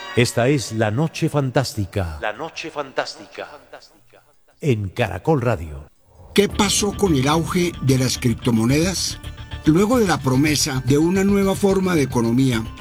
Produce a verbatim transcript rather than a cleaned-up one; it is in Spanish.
Esta es La Noche Fantástica. La Noche Fantástica. En Caracol Radio. ¿Qué pasó con el auge de las criptomonedas? Luego de la promesa de una nueva forma de economía,